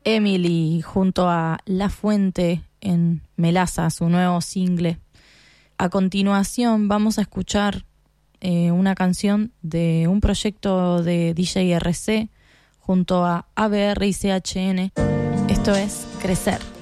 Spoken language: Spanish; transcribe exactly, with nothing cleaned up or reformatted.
Emily junto a La Fuente en Melaza, su nuevo single. A continuación vamos a escuchar eh, una canción de un proyecto de D J R C junto a A B R y C H N. Esto es Crecer.